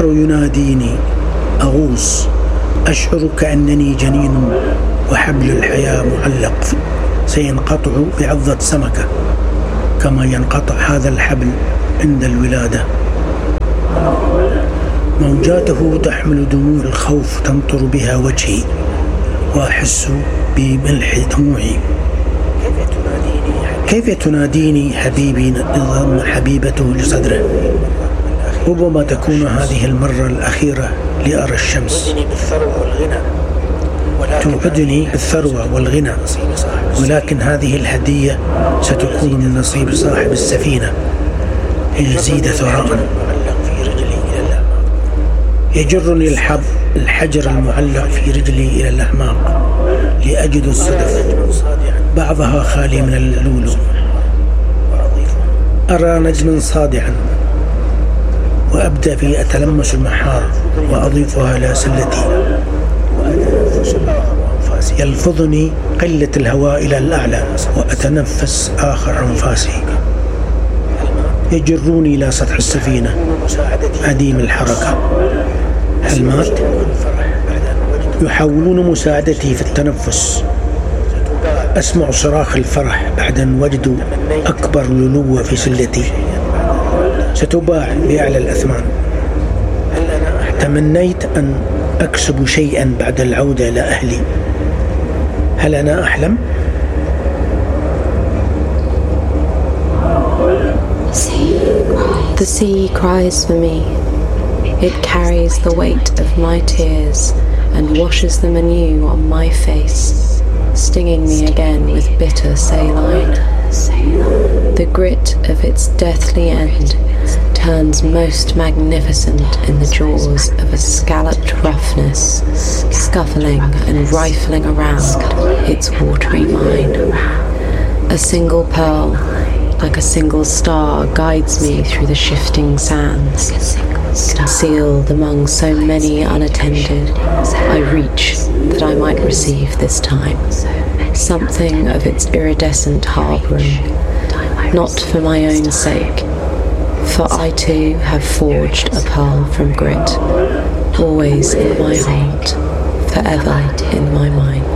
البحر يناديني أغوص، أشعر كأنني جنين وحبل الحياة معلق سينقطع بعضة سمكة كما ينقطع هذا الحبل عند الولادة. موجاته تحمل دموع الخوف تمطر بها وجهي وأحس بملح دموعي. كيف تناديني حبيبي نظام حبيبته لصدره. ربما تكون هذه المرة الأخيرة لأرى الشمس. توعدني بالثروة والغنى، ولكن هذه الهدية ستكون من نصيب صاحب السفينة ليزيد ثراء. يجرني الحجر المعلق في رجلي إلى الأعماق لأجد الصدف بعضها خالي من اللؤلؤ. أرى نجما صادعا وأبدأ في أتلمس المحار وأضيفها إلى سلتي. يلفظني قلة الهواء إلى الأعلى وأتنفس آخر أنفاسي. يجروني إلى سطح السفينة عديم الحركة. هل مات؟ يحاولون مساعدتي في التنفس. أسمع صراخ الفرح بعد أن وجدوا أكبر لؤلؤة في سلتي ستباع بأعلى الأثمان. تمنيت أن أكسب شيئا بعد العودة إلى أهلي. هل أنا أحلم؟ The sea cries for me. It carries the weight of my tears and washes them anew on my face, stinging me again with bitter saline. The grit of its deathly end turns most magnificent in the jaws of a scalloped roughness, scuffling and rifling around its watery mine. A single pearl, like a single star, guides me through the shifting sands. Concealed among so many unattended, I reach that I might receive this time something of its iridescent harbouring, not for my own sake, for I too have forged a pearl from grit, always in my heart, forever in my mind.